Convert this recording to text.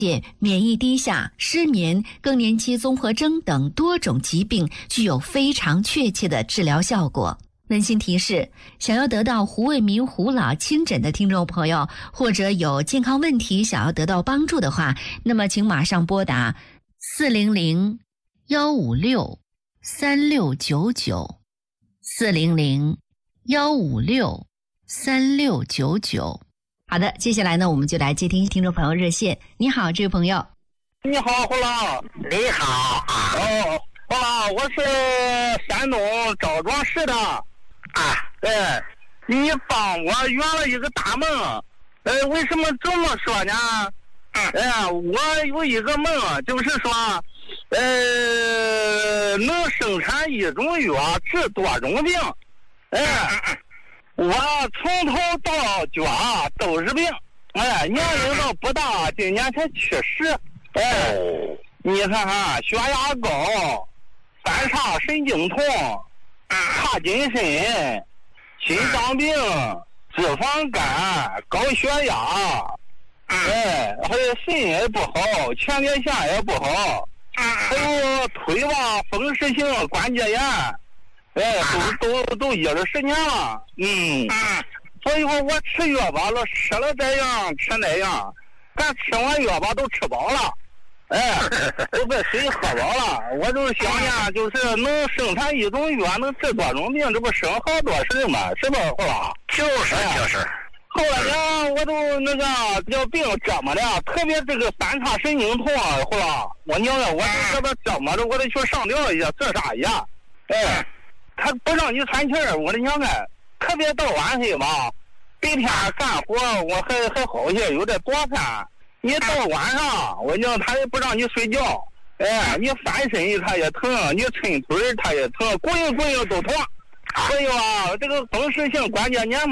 免疫低下、失眠、更年期综合征等多种疾病具有非常确切的治疗效果。温馨提示：想要得到胡卫民胡老亲诊的听众朋友，或者有健康问题想要得到帮助的话，那么请马上拨打400-156-3699，400-156-3699。好的，接下来呢，我们就来接听众朋友热线。你好，这位朋友。 你好，胡老。 你好啊。 胡老，我是山东枣庄市的。对，你帮我圆了一个大梦。为什么这么说呢？我有一个梦，就是说，能生产一种药治多种病。我从头到脚都是病，年龄都不大，今年才70。你看看，血压高，三叉神经痛，帕金森，心脏病，脂肪肝，高血压，还有肾也不好，前列腺也不好，还有腿吧风湿性关节炎。都10多年了，所以说我吃药吧，吃了这样吃那样，但吃完药吧都吃饱了，都把水喝饱了，我就想呢，就是能生产一种药能治多种病，这不省好多事嘛，是不是胡老？ 就是。 后来呢，我都那个这病折磨的，特别这个三叉神经痛，胡老，我娘呀，我这边折磨着，我得去上吊一下，自杀一下，他不让你喘气儿，我的娘哎！特别到晚黑吧，白天干活我还好些，有点多饭。你到晚上，我娘他也不让你睡觉，你翻身他也疼，你抻腿他也疼，滚都疼。所以吧，这个风湿性关节炎嘛。